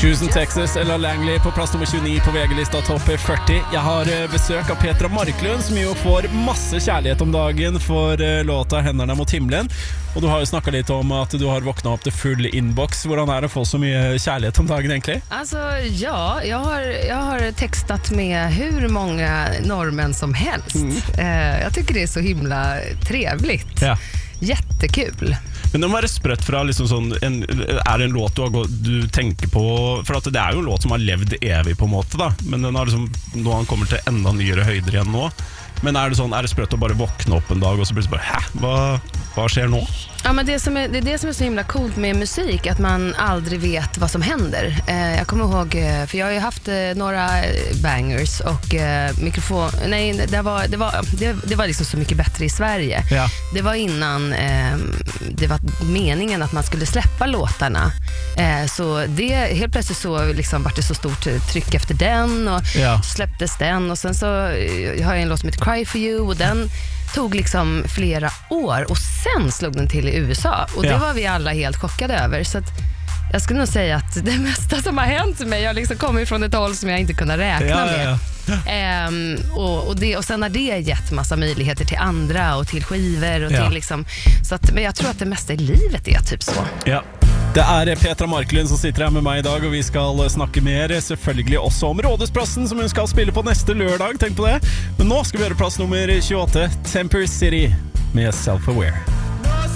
Houston, Texas, eller Langley på plass nummer 29 på VG-lista topp 40. Jeg har besøk av Petra Marklund, som jo får masse kjærlighet om dagen for låta Hendene mot himmelen. Og du har jo snakket litt om at du har våknet opp til full inbox. Hvordan det å få så mye kjærlighet om dagen egentlig? Alltså, ja, jag har textat med hur många norrmän som helst. Jag tycker det är så himla trevligt. Ja. Jättekul. Men det må være sprøtt fra liksom sånn er det en låt du tenker på, for at det jo en låt som har levd evig på en måte da, men den har liksom, nå han kommer til enda nyere høyder igjen nå. Men det sånn, det sprøtt å bare våkne opp en dag og så blir det bare, vad skjer nå? Ja, men det är det som är så himla coolt med musik, att man aldrig vet vad som händer. Jag kommer ihåg, för jag har ju haft några bangers och mikrofon. Nej, det var liksom så mycket bättre i Sverige. Ja. Det var innan det var meningen att man skulle släppa låtarna. Så det helt plötsligt så liksom var det så stort tryck efter den och släpptes den, och sen så har jag en låt som heter Cry for you, och den tog liksom flera år och sen slog den till i USA, och det var vi alla helt chockade över. Så att jag skulle nog säga att det mesta som har hänt med mig, jag liksom kommer från ett håll som jag inte kunde räkna med. Och sen har det gett massa möjligheter till andra och till skivor och till liksom, så att, men jag tror att det mesta i livet är typ så. Ja. Det Petra Marklund som sitter her med meg i dag, og vi skal snakke mer selvfølgelig også om Rådhusplassen, som hun skal spille på neste lørdag, tenk på det. Men nå skal vi høre plass nummer 28, Temper City med Self-Aware.